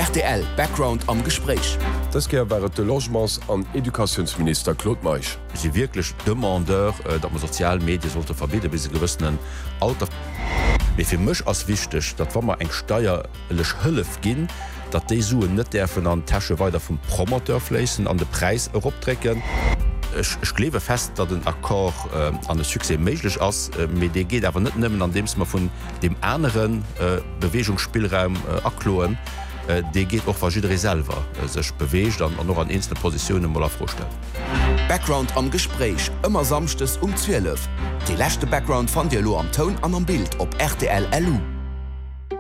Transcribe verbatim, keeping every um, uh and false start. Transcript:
R T L Background am Gespräch. Das wäre de Logements an Edukationsminister Claude Meich. Sie wirklich Demandeur, dat man Sozialmedien sollte verbieten bis gewissen Alter. Wifir mech as wichtig, dat wann man eng steierlech Hëllef ginn, dat déi Suen net derfen an Tasche weiter vum Promoteur flessen an de Preis optrecken. Ich klebe fest, dat den Akkor äh, an den Suse méiglech ass äh, Me D geht awer net nëmmen, an dems man vun dem Äneren äh, Bewegungsspielraum äh, akloen, äh, de geht och verschiedene selber äh, sech beweegt an, an noch an einzelne Positionen moller vorstellen. Background am Gespräch immer samstes um zwölf. Die letzte Background von dir lo am Ton an am Bild op R T L L U.